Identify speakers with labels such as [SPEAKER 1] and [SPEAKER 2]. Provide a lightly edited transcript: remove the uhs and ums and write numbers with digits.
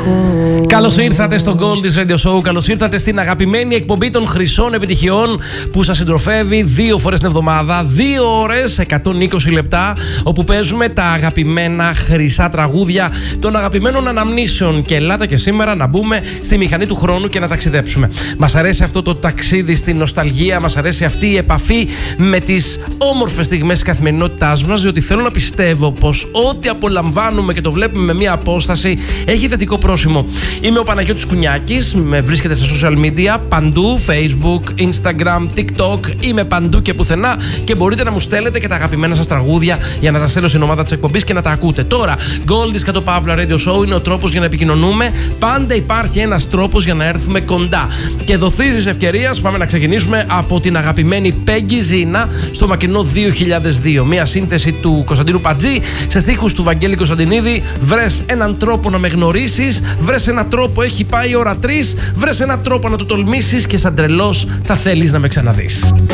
[SPEAKER 1] Καλώς ήρθατε στο Gold's Radio Show. Καλώς ήρθατε στην αγαπημένη εκπομπή των χρυσών επιτυχιών που σας συντροφεύει 2 φορές την εβδομάδα, 2 ώρες, 120 λεπτά, όπου παίζουμε τα αγαπημένα χρυσά τραγούδια των αγαπημένων αναμνήσεων. Και ελάτε και σήμερα να μπούμε στη μηχανή του χρόνου και να ταξιδέψουμε. Μας αρέσει αυτό το ταξίδι στην νοσταλγία, μας αρέσει αυτή η επαφή με τις όμορφες στιγμές της καθημερινότητάς μας, διότι θέλω να πιστεύω πως ό,τι απολαμβάνουμε και το βλέπουμε με μία απόσταση έχει θετικό πρόσημο. Είμαι ο Παναγιώτης Κουνιάκης, με βρίσκεται στα social media παντού, Facebook, Instagram, TikTok, είμαι παντού και πουθενά και μπορείτε να μου στέλνετε και τα αγαπημένα σας τραγούδια για να τα στέλνω στην ομάδα της εκπομπής και να τα ακούτε. Τώρα, Gold's Radio Show είναι ο τρόπος για να επικοινωνούμε. Πάντα υπάρχει ένας τρόπος για να έρθουμε κοντά. Και δοθήσεις ευκαιρίας, πάμε να ξεκινήσουμε από την αγαπημένη Πέγγι Ζήνα στο μακρινό 2002. Μια σύνθεση του Κωνσταντίνου Πατζή σε στίχους του Βαγγέλη Κωνσταντινίδη. Βρες έναν τρόπο να με γνωρίσεις, βρες έναν τρόπο, έχει πάει η ώρα 3, βρες έναν τρόπο να το τολμήσεις και σαν τρελός θα θέλεις να με ξαναδείς.